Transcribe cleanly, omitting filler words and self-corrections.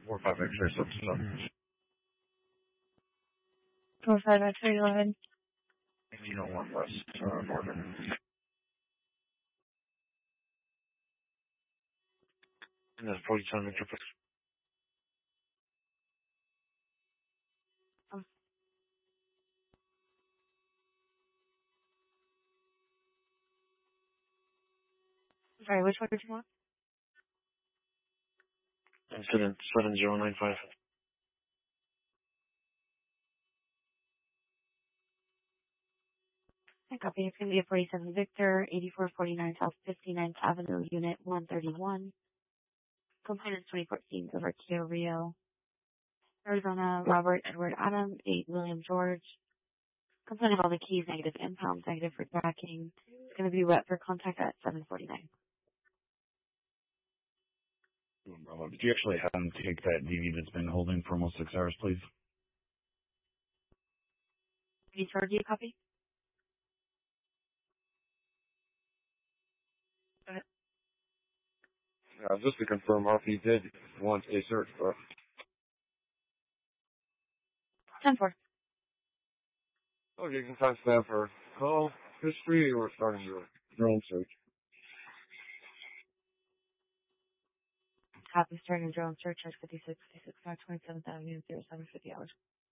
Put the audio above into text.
4 or 5 X-ray subs. 4 or 5 X-ray, go ahead. If you don't want less, Northern. And that's 47 Metroplex. Sorry, which one did you want? Incident 7095. I copy. It's going to be a 47 Victor, 8449 South 59th Avenue, Unit 131. Complainant 2014, over Kia Rio. Arizona, Robert Edward Adam, 8 William George. Complaint of all the keys, negative impounds, negative for tracking. It's going to be wet for contact at 749. Did you actually have them take that DV that's been holding for almost 6 hours, please? Can you charge you a copy? Just to confirm, RP did want a search, but 10-4. okay, you can timestamp for call history or starting your drone search. Copy starting drone search at 56, 27th Avenue, 0750 hours.